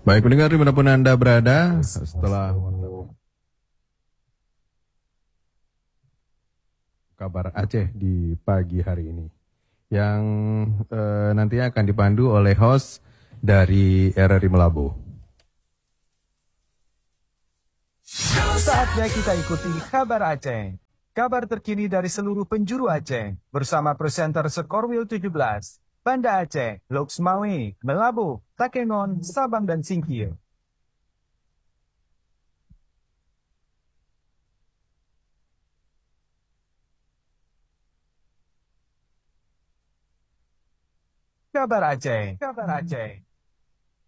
Baik pendengar dimanapun Anda berada, setelah kabar Aceh di pagi hari ini, yang nantinya akan dipandu oleh host dari RRI Melabu. Saatnya kita ikuti kabar Aceh. Kabar terkini dari seluruh penjuru Aceh bersama presenter Skorwil 17, Banda Aceh, Loksmawe, Melabu, Takengon, Sabang dan Singkil. Kabar Aceh.